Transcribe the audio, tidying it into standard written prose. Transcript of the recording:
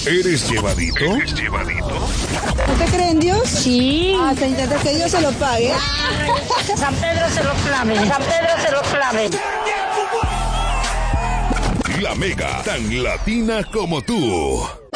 ¿Eres llevadito? ¿No te cree en Dios? Sí. Se intenta que Dios se lo pague. San Pedro se lo clave. San Pedro se lo clave. La Mega, tan latina como tú.